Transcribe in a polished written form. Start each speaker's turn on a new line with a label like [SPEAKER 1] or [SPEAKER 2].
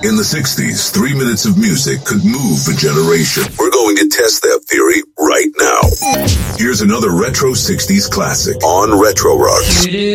[SPEAKER 1] In the 60s, 3 minutes of music could move a generation. We're going to test that theory right now. Here's another retro 60s classic on Retro Rocks.